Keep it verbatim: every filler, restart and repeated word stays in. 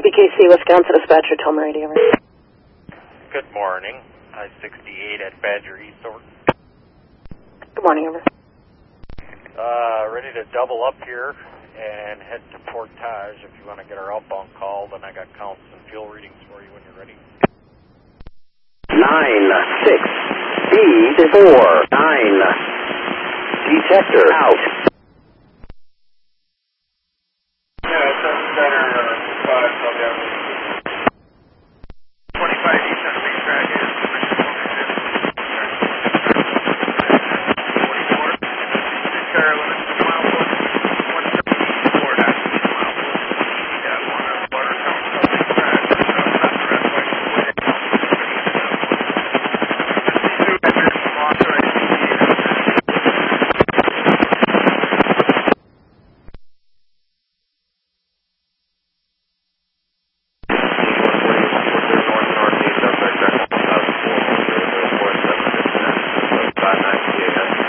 B K C, Wisconsin dispatcher, tell me radio. Good morning. I sixty-eight at Badger East, over. Good morning, over. Uh, ready to double up here and head to Portage. If you want to get our outbound call, then I got counts and fuel readings for you when you're ready. Nine, six, B, four, nine. Detector out.